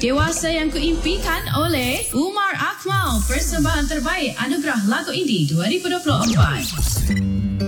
Dewasa yang Kuimpikan oleh Umar Akmal. Persembahan terbaik Anugerah Lagu Indie 2024.